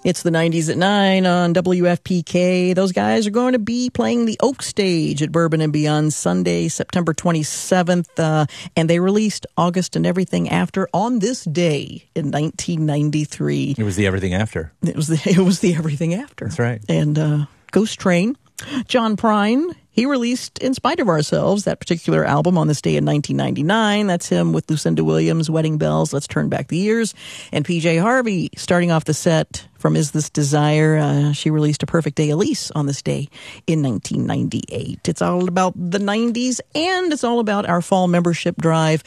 It's the 90s at 9 on WFPK. Those guys are going to be playing the Oak Stage at Bourbon and Beyond Sunday, September 27th. And they released August and Everything After on this day in 1993. It was the Everything After. It was the Everything After. That's right. And Ghost Train. John Prine, he released In Spite of Ourselves, that particular album, on this day in 1999. That's him with Lucinda Williams, Wedding Bells, Let's Turn Back the Years. And PJ Harvey, starting off the set from Is This Desire, she released A Perfect Day Elise on this day in 1998. It's all about the 90s, and it's all about our fall membership drive,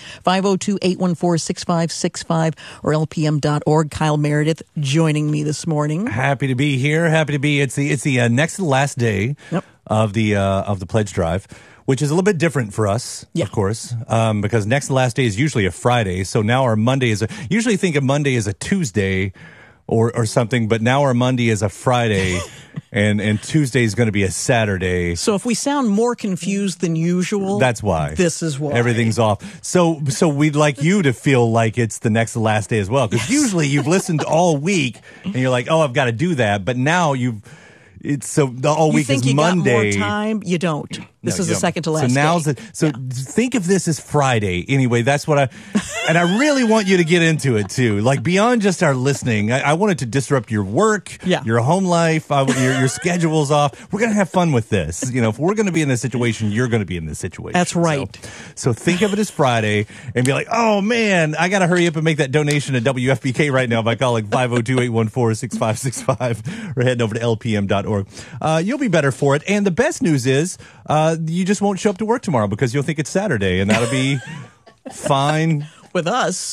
502-814-6565 or lpm.org. Kyle Meredith joining me this morning. Happy to be here. Happy to be. It's the next to the last day of the pledge drive, which is a little bit different for us, of course, because next to the last day is usually a Friday. So now our Monday is usually think of Monday as a Tuesday or something, but now our Monday is a Friday and Tuesday is going to be a Saturday. So if we sound more confused than usual, that's why. This is why. Everything's off. So we'd like you to feel like it's the next to the last day as well, because usually you've listened all week and you're like, oh, I've got to do that. But now it's so the whole week is Monday. You think you got more time? You don't. This is the second to last. So think of this as Friday. Anyway, that's what and I really want you to get into it too. Like beyond just our listening, I wanted to disrupt your work, your home life, your schedule's off. We're gonna have fun with this. You know, if we're gonna be in this situation, you're gonna be in this situation. That's right. So think of it as Friday and be like, oh man, I gotta hurry up and make that donation to WFPK right now by calling 502-814-6565 or heading over to lpm.org. You'll be better for it. And the best news is, you just won't show up to work tomorrow because you'll think it's Saturday, and that'll be fine. With us,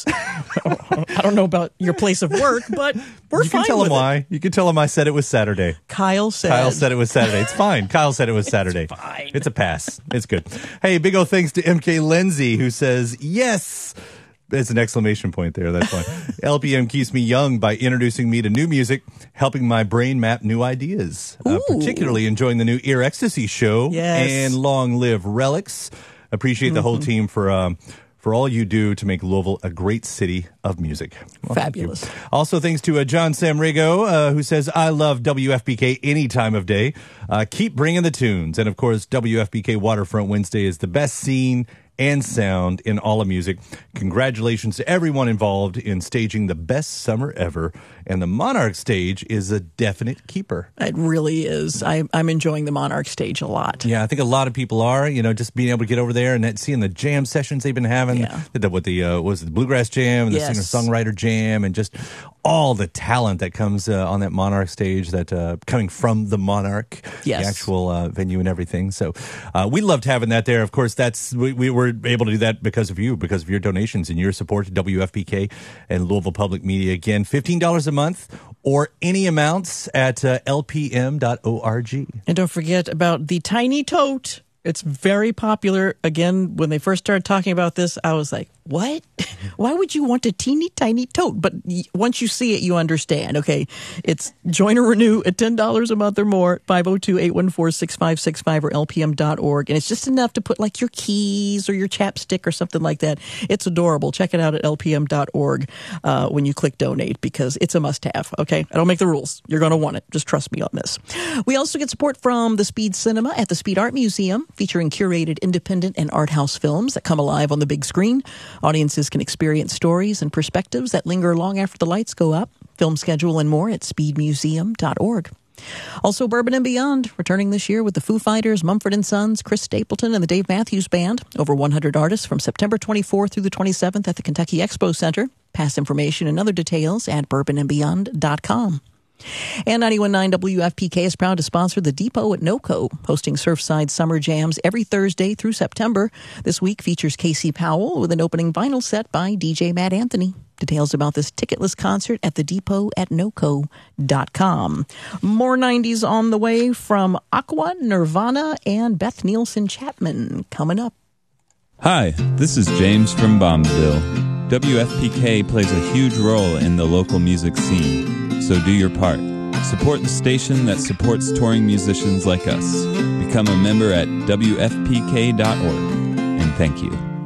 I don't know about your place of work, but we're fine. You can tell them why. You can tell them I said it was Saturday. Kyle said it was Saturday. It's fine. Kyle said it was Saturday. It's fine. It's a pass. It's good. Hey, big old thanks to MK Lindsay, who says, yes. It's an exclamation point there. That's why. LPM keeps me young by introducing me to new music, helping my brain map new ideas. Particularly enjoying the new Ear Ecstasy show and Long Live Relics. Appreciate the whole team for all you do to make Louisville a great city of music. Well, fabulous. Also, thanks to John Samrigo, who says, I love WFPK any time of day. Keep bringing the tunes. And, of course, WFPK Waterfront Wednesday is the best scene and sound in all of music. Congratulations to everyone involved in staging the best summer ever. And the Monarch stage is a definite keeper. It really is. I'm enjoying the Monarch stage a lot. Yeah, I think a lot of people are, just being able to get over there and seeing the jam sessions they've been having. Yeah. The Bluegrass Jam and the Singer-Songwriter Jam, and just all the talent that comes on that Monarch stage, that coming from the Monarch, the actual venue and everything. So we loved having that there. Of course, we were able to do that because of you, because of your donations and your support to WFPK and Louisville Public Media. Again, $15 a month or any amounts at lpm.org. And don't forget about the Tiny Tote. It's very popular. Again, when they first started talking about this, I was like, what? Why would you want a teeny tiny tote? But once you see it, you understand. Okay, it's Join or Renew at $10 a month or more, 502-814-6565 or lpm.org. And it's just enough to put like your keys or your chapstick or something like that. It's adorable. Check it out at lpm.org when you click donate, because it's a must-have. Okay, I don't make the rules. You're going to want it. Just trust me on this. We also get support from the Speed Cinema at the Speed Art Museum, featuring curated independent and art house films that come alive on the big screen. Audiences can experience stories and perspectives that linger long after the lights go up. Film schedule and more at speedmuseum.org. Also, Bourbon and Beyond, returning this year with the Foo Fighters, Mumford & Sons, Chris Stapleton, and the Dave Matthews Band. Over 100 artists from September 24th through the 27th at the Kentucky Expo Center. Past information and other details at bourbonandbeyond.com. And 91.9 WFPK is proud to sponsor the Depot at NOCO, hosting Surfside Summer Jams every Thursday through September. This week features Casey Powell with an opening vinyl set by DJ Matt Anthony. Details about this ticketless concert at the Depot at NOCO.com. More 90s on the way from Aqua, Nirvana, and Beth Nielsen Chapman coming up. Hi, this is James from Bombville. WFPK plays a huge role in the local music scene. So do your part. Support the station that supports touring musicians like us. Become a member at WFPK.org. And thank you.